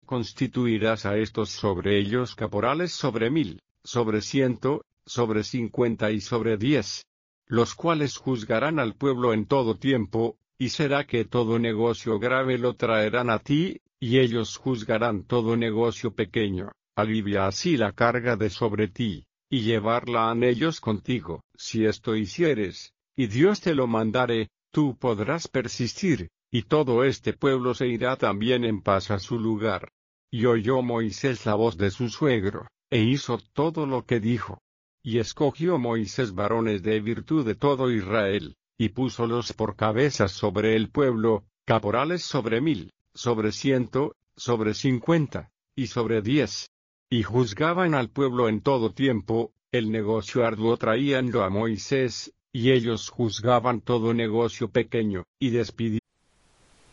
constituirás a estos sobre ellos caporales sobre 1000, sobre 100, sobre 50 y sobre 10, los cuales juzgarán al pueblo en todo tiempo, y será que todo negocio grave lo traerán a ti, y ellos juzgarán todo negocio pequeño. Alivia así la carga de sobre ti, y llevarla han ellos contigo. Si esto hicieres, y Dios te lo mandare, tú podrás persistir, y todo este pueblo se irá también en paz a su lugar. Y oyó Moisés la voz de su suegro, e hizo todo lo que dijo. Y escogió Moisés varones de virtud de todo Israel, y púsolos por cabezas sobre el pueblo, caporales sobre 1000, sobre 100, sobre 50, y sobre 10. Y juzgaban al pueblo en todo tiempo, el negocio arduo traíanlo a Moisés, y ellos juzgaban todo negocio pequeño, y despidieron